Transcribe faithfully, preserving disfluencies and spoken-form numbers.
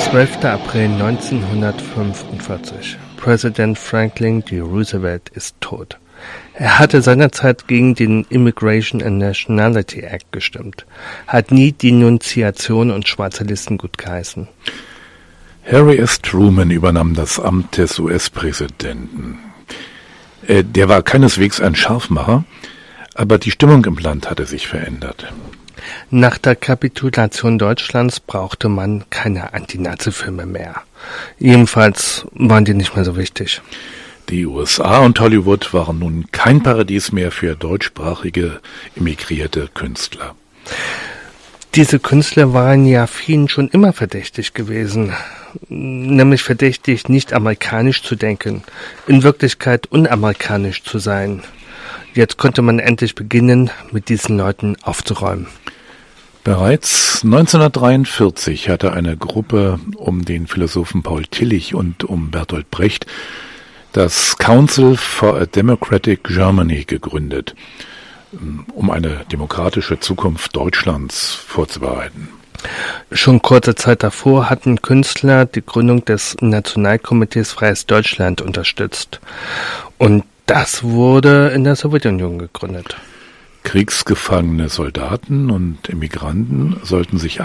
zwölfter April neunzehnhundertfünfundvierzig. Präsident Franklin D. Roosevelt ist tot. Er hatte seinerzeit gegen den Immigration and Nationality Act gestimmt, hat nie Denunziation und schwarze Listen gutgeheißen. Harry S. Truman übernahm das Amt des U S-Präsidenten. Äh, der war keineswegs ein Scharfmacher, aber die Stimmung im Land hatte sich verändert. Nach der Kapitulation Deutschlands brauchte man keine Anti-Nazi-Filme mehr. Jedenfalls waren die nicht mehr so wichtig. Die U S A und Hollywood waren nun kein Paradies mehr für deutschsprachige, emigrierte Künstler. Diese Künstler waren ja vielen schon immer verdächtig gewesen. Nämlich verdächtig, nicht amerikanisch zu denken, in Wirklichkeit unamerikanisch zu sein. Jetzt konnte man endlich beginnen, mit diesen Leuten aufzuräumen. Bereits neunzehnhundertdreiundvierzig hatte eine Gruppe um den Philosophen Paul Tillich und um Bertolt Brecht das Council for a Democratic Germany gegründet, um eine demokratische Zukunft Deutschlands vorzubereiten. Schon kurze Zeit davor hatten Künstler die Gründung des Nationalkomitees Freies Deutschland unterstützt. Und das wurde in der Sowjetunion gegründet. Kriegsgefangene Soldaten und Emigranten sollten sich